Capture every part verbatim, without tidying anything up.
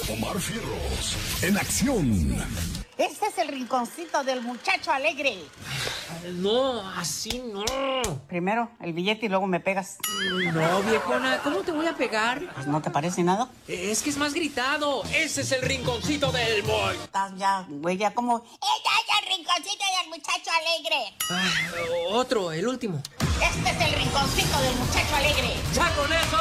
Omar Fierros, en acción. Este es el rinconcito del muchacho alegre. No, así no. Primero el billete y luego me pegas. No, viejona, ¿cómo te voy a pegar? Pues no te parece nada. Es que es más gritado. Ese es el rinconcito del boy. Estás ya, güey, ya como... Este es el rinconcito del muchacho alegre. Ah, otro, el último. Este es el rinconcito del muchacho alegre. ¡Ya con eso!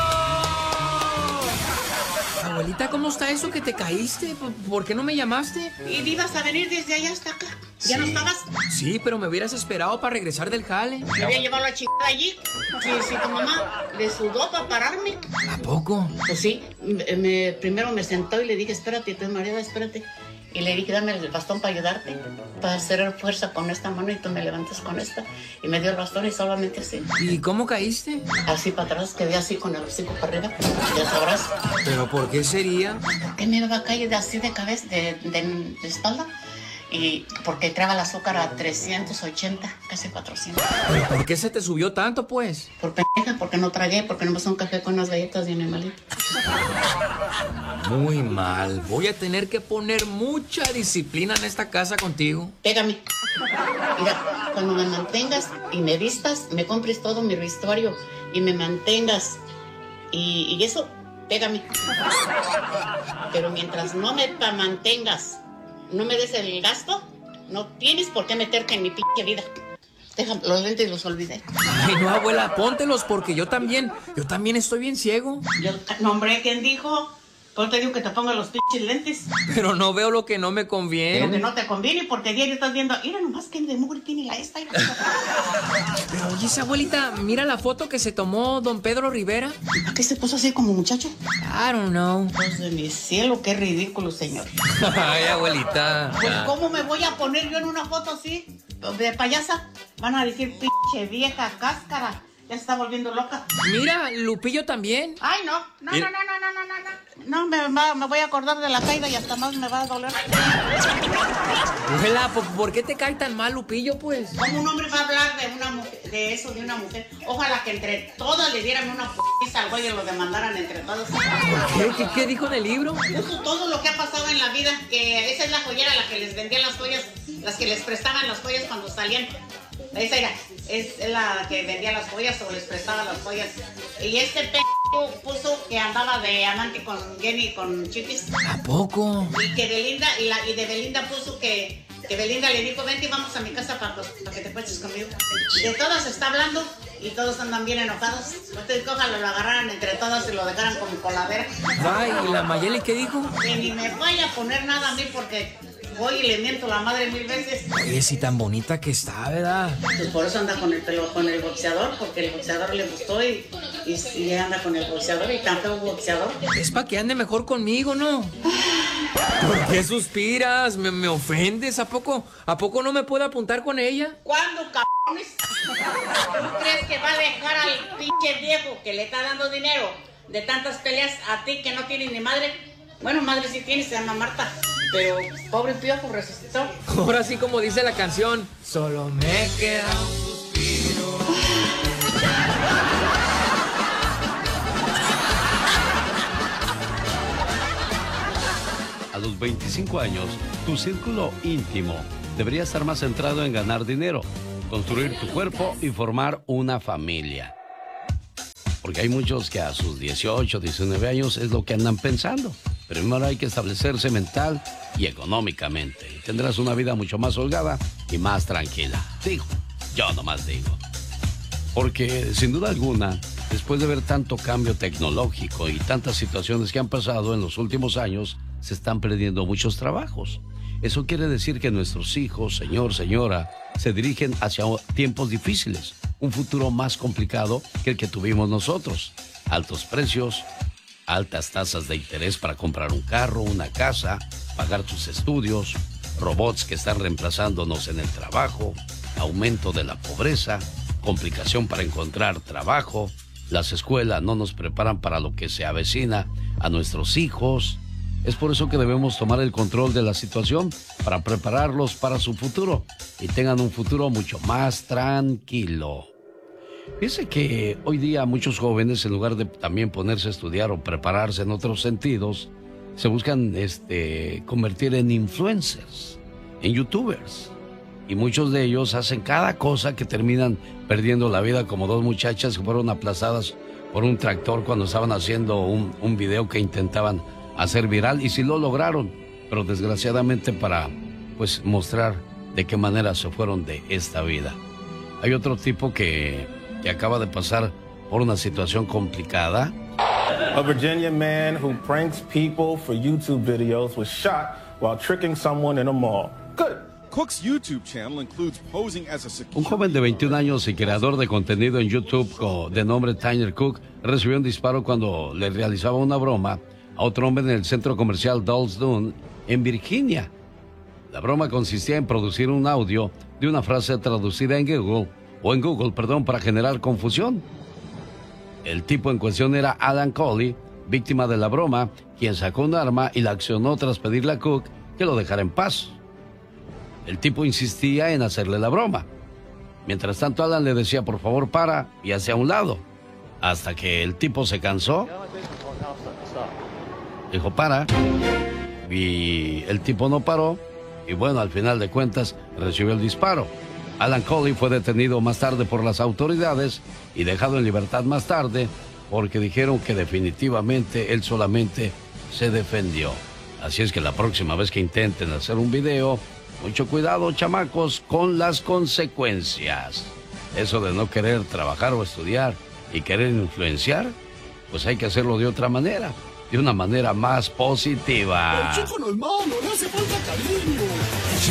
Abuelita, ¿cómo está eso que te caíste? ¿Por qué no me llamaste? ¿Y ibas a venir desde allá hasta acá? ¿Ya sí. no estabas? Sí, pero me hubieras esperado para regresar del jale. Me había llevado la chingada allí. Sí, sí, tu mamá le sudó para pararme. ¿A poco? Pues sí, me, primero me sentó y le dije, espérate, tu marido, espérate. Y le dije, dame el bastón para ayudarte, para hacer fuerza con esta mano y tú me levantas con esta. Y me dio el bastón y solamente así. ¿Y cómo caíste? Así para atrás, quedé así con el hocico para arriba, ya sabrás. ¿Pero por qué sería? ¿Por qué me iba a caer así de cabeza, de, de, de espalda? Y porque traba el azúcar a trescientos ochenta, casi cuatrocientos. ¿Pero por qué se te subió tanto, pues? Por pendeja, porque no tragué, porque no me pasó un café con unas galletas de animalito. Muy mal. Voy a tener que poner mucha disciplina en esta casa contigo. Pégame. Mira, cuando me mantengas y me vistas, me compres todo mi vestuario y me mantengas y, y eso, pégame. Pero mientras no me mantengas, no me des el gasto, no tienes por qué meterte en mi pinche vida. Déjame, los lentes los olvidé. Ay, no, abuela, póntelos porque yo también, yo también estoy bien ciego. Yo, no, hombre, ¿quién dijo? Pues te digo que te ponga los pinches lentes. Pero no veo lo que no me conviene. Lo que no te conviene porque diario estás viendo, mira nomás que de mugre tiene la esta. Pero oye, esa abuelita, mira la foto que se tomó don Pedro Rivera. ¿A qué se puso así como muchacho? I don't know. Pues de mi cielo, qué ridículo, señor. Ay, abuelita. Pues ¿cómo me voy a poner yo en una foto así? De payasa. Van a decir, pinche vieja cáscara. Ya se está volviendo loca. Mira, Lupillo también. Ay, no. No, no, no, no, no, no, no. No, me, va, me voy a acordar de la caída y hasta más me va a doler. Abuela, ¿por, ¿por qué te cae tan mal Lupillo, pues? ¿Cómo un hombre va a hablar de una mujer, de eso, de una mujer? Ojalá que entre todas le dieran una p***iza al güey y lo demandaran entre todos. ¿Qué, qué, ¿Qué dijo en el libro? Puso todo lo que ha pasado en la vida, que esa es la joyera la que les vendía las joyas, las que les prestaban las joyas cuando salían. Esa era, es la que vendía las joyas o les prestaba las joyas. Y este p*** puso que andaba de amante con Jenny, con Chiquis. ¿A poco? Y que Belinda, y, la, y de Belinda puso que, que Belinda le dijo, vente y vamos a mi casa para, para que te cuentes conmigo. De todas está hablando y todos andan bien enojados. Ustedes ojalá lo agarraran entre todas y lo dejaran como coladera. Ay, ¿y la Mayeli qué dijo? Que ni me vaya a poner nada a mí porque voy y le miento la madre mil veces. Oye, si tan bonita que está, ¿verdad? Pues por eso anda con el pelo, con el boxeador, porque el boxeador le gustó y, y, y anda con el boxeador y tan feo boxeador. Es para que ande mejor conmigo, ¿no? ¿Por qué suspiras? ¿Me, me ofendes? ¿A poco, ¿A poco no me puedo apuntar con ella? ¿Cuándo, cabrones? ¿Tú crees que va a dejar al pinche viejo que le está dando dinero de tantas peleas a ti que no tienes ni madre? Bueno, madre sí tienes, se llama Marta. Pero pobre piojo resucitó. Ahora sí, como dice la canción, solo me queda un suspiro. A los veinticinco años, tu círculo íntimo debería estar más centrado en ganar dinero, construir tu cuerpo y formar una familia. Porque hay muchos que a sus dieciocho, diecinueve años es lo que andan pensando. Primero hay que establecerse mental y económicamente. Y tendrás una vida mucho más holgada y más tranquila. Digo, yo nomás digo. Porque, sin duda alguna, después de ver tanto cambio tecnológico y tantas situaciones que han pasado en los últimos años, se están perdiendo muchos trabajos. Eso quiere decir que nuestros hijos, señor, señora, se dirigen hacia tiempos difíciles. Un futuro más complicado que el que tuvimos nosotros. Altos precios, altas tasas de interés para comprar un carro, una casa, pagar tus estudios, robots que están reemplazándonos en el trabajo, aumento de la pobreza, complicación para encontrar trabajo, las escuelas no nos preparan para lo que se avecina a nuestros hijos. Es por eso que debemos tomar el control de la situación para prepararlos para su futuro y tengan un futuro mucho más tranquilo. Fíjese que hoy día muchos jóvenes, en lugar de también ponerse a estudiar o prepararse en otros sentidos, se buscan este, convertir en influencers, en youtubers. Y muchos de ellos hacen cada cosa que terminan perdiendo la vida, como dos muchachas que fueron aplazadas por un tractor cuando estaban haciendo un, un video que intentaban hacer viral, y sí lo lograron, pero desgraciadamente para pues mostrar de qué manera se fueron de esta vida. Hay otro tipo que, que acaba de pasar por una situación complicada. A Virginia man who pranks people for YouTube videos was shot while tricking someone in a mall. Good. Cook's YouTube channel includes posing as a security. Un joven de veintiún años y creador de contenido en YouTube de nombre Tyler Cook recibió un disparo cuando le realizaba una broma a otro hombre en el centro comercial Dolls Dune en Virginia. La broma consistía en producir un audio de una frase traducida en Google o en Google, perdón, para generar confusión. El tipo en cuestión era Alan Coley, víctima de la broma, quien sacó un arma y la accionó tras pedirle a Cook que lo dejara en paz. El tipo insistía en hacerle la broma. Mientras tanto, Alan le decía, por favor, para y hacia un lado. Hasta que el tipo se cansó. Dijo, para. Y el tipo no paró. Y bueno, al final de cuentas, recibió el disparo. Alan Coley fue detenido más tarde por las autoridades y dejado en libertad más tarde porque dijeron que definitivamente él solamente se defendió. Así es que la próxima vez que intenten hacer un video, mucho cuidado, chamacos, con las consecuencias. Eso de no querer trabajar o estudiar y querer influenciar, pues hay que hacerlo de otra manera, de una manera más positiva. El Chico no es malo, le hace falta cariño.